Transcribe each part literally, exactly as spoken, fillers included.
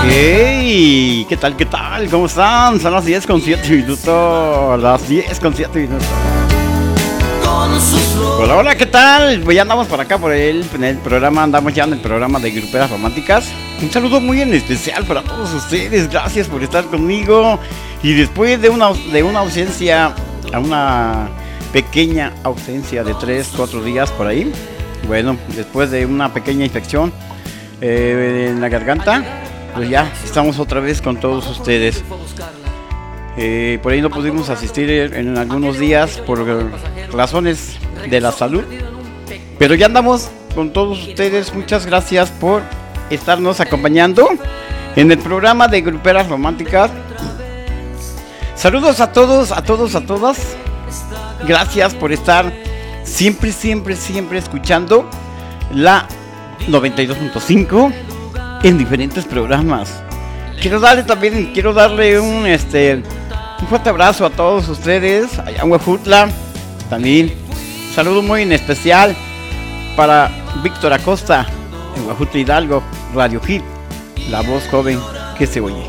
Hey, ¿qué tal, qué tal? ¿Cómo están? Son las diez con siete minutos. Las diez con siete minutos. Hola, hola, ¿qué tal? Pues ya andamos por acá, por el, en el programa, andamos ya en el programa de Gruperas Románticas. Un saludo muy en especial para todos ustedes, gracias por estar conmigo. Y después de una, de una ausencia, a una pequeña ausencia de tres, cuatro días por ahí. Bueno, después de una pequeña infección eh, en la garganta, pues ya estamos otra vez con todos ustedes. Eh, por ahí no pudimos asistir en algunos días por razones de la salud, pero ya andamos con todos ustedes. Muchas gracias por estarnos acompañando en el programa de Gruperas Románticas. Saludos a todos, a todos, a todas. Gracias por estar siempre, siempre, siempre escuchando la noventa y dos punto cinco en diferentes programas. Quiero darle también, quiero darle un este un fuerte abrazo a todos ustedes allá en Huejutla. También saludo muy en especial para Víctor Acosta en Huejutla Hidalgo, Radio Hit, la voz joven que se oye.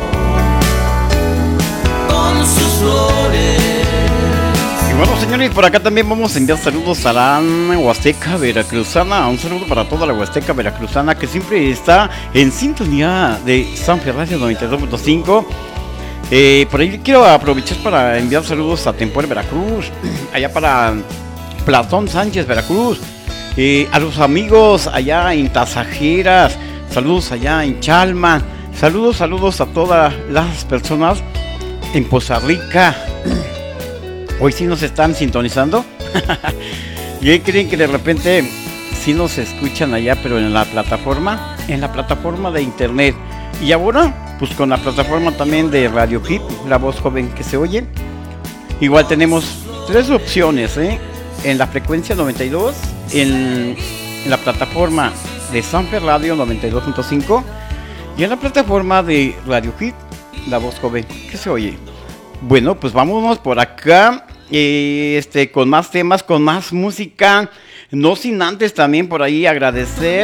Con sus flores. Y bueno, señores, por acá también vamos a enviar saludos a la Huasteca Veracruzana. Un saludo para toda la Huasteca Veracruzana que siempre está en sintonía de Sanfe Radio noventa y dos punto cinco. Eh, por ahí quiero aprovechar para enviar saludos a Temporal Veracruz, allá para Platón Sánchez Veracruz, eh, a los amigos allá en Tasajeras, saludos allá en Chalma, saludos, saludos a todas las personas en Poza Rica. Hoy sí nos están sintonizando. Y ahí creen que de repente sí nos escuchan allá, pero en la plataforma, en la plataforma de internet. Y ahora, pues con la plataforma también de Radio Hit, la voz joven que se oye. Igual tenemos tres opciones, ¿eh? En la frecuencia noventa y dos, en, en la plataforma de Sanfe Radio noventa y dos punto cinco y en la plataforma de Radio Hit, la voz joven que se oye. Bueno, pues vámonos por acá, eh, este, con más temas, con más música. No sin antes también por ahí agradecer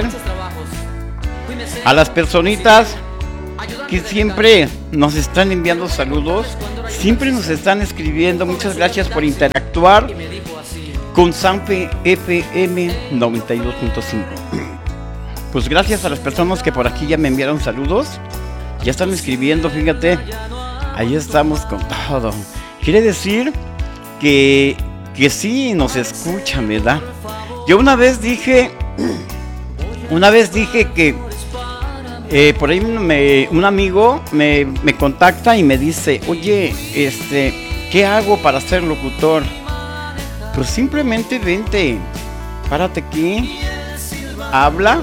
a las personitas que siempre nos están enviando saludos, siempre nos están escribiendo. Muchas gracias por interactuar con Sanfe F M noventa y dos punto cinco. Pues gracias a las personas que por aquí ya me enviaron saludos, ya están escribiendo, fíjate, ahí estamos con todo. Quiere decir que, que sí nos escuchan, ¿verdad? Yo una vez dije, una vez dije que Eh, por ahí me, un amigo me, me contacta y me dice, oye, este, ¿qué hago para ser locutor? Pues simplemente vente, párate aquí, habla,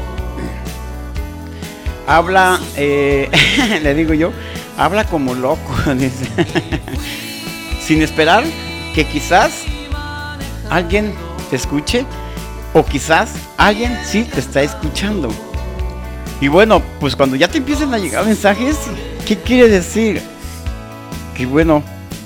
habla, eh, le digo yo, habla como loco, dice, sin esperar que quizás alguien te escuche o quizás alguien sí te está escuchando. Y bueno, pues cuando ya te empiezan a llegar mensajes, ¿qué quiere decir? Que bueno,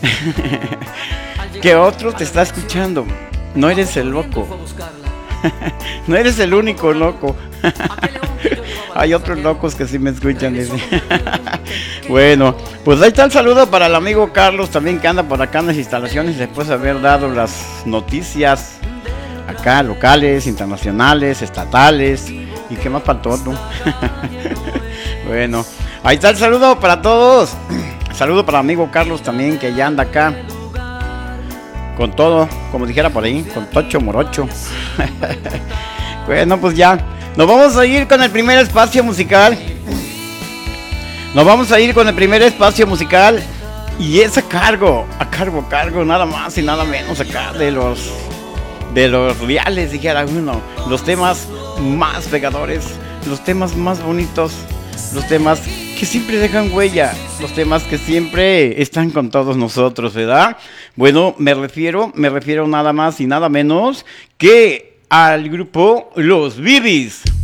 que otro te está escuchando. No eres el loco. No eres el único loco. Hay otros locos que sí me escuchan. Bueno, pues ahí está el saludo para el amigo Carlos también, que anda por acá en las instalaciones después de haber dado las noticias acá, locales, internacionales, estatales. ¿Y qué más faltó, no? Bueno, ahí está el saludo para todos. Saludo para el amigo Carlos también, que ya anda acá con todo, como dijera por ahí, con tocho morocho. Bueno, pues ya nos vamos a ir con el primer espacio musical. Nos vamos a ir con el primer espacio musical. Y es a cargo, a cargo, a cargo, nada más y nada menos acá de los de los reales, dijera uno, los temas más pegadores, los temas más bonitos, los temas que siempre dejan huella, los temas que siempre están con todos nosotros, ¿verdad? Bueno, me refiero, me refiero nada más y nada menos que al grupo Los Bibis.